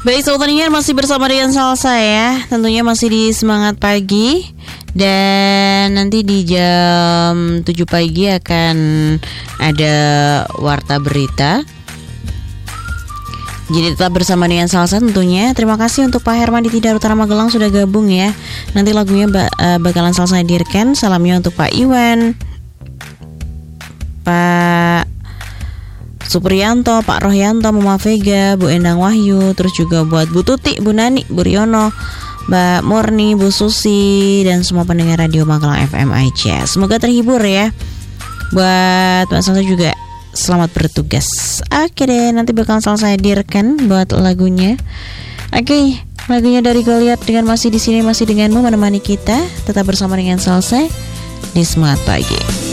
Baik, Sobat Tanian masih bersama dengan Salsa ya. Tentunya masih di Semangat Pagi. Dan nanti di jam 7 pagi akan ada Warta Berita. Jadi tetap bersama dengan Salsa tentunya. Terima kasih untuk Pak Herman di Tidar Utara Magelang sudah gabung ya. Nanti lagunya bakalan Salsa hadirkan. Salamnya untuk Pak Iwan, Pak Supriyanto, Pak Rohyanto, Mama Vega, Bu Endang Wahyu, terus juga buat Bu Tuti, Bu Nani, Bu Riono, Mbak Murni, Bu Susi, dan semua pendengar radio Magelang FM aja. Semoga terhibur ya. Buat Mbak Salsa juga selamat bertugas. Oke deh, nanti bakal saya hadirkan buat lagunya. Oke, lagunya dari Goliat dengan masih di sini, masih denganmu menemani kita. Tetap bersama dengan Salsa di Semangat Pagi.